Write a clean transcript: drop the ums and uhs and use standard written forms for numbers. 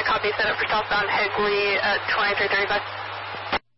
copy, set up for southbound Higley at 2335.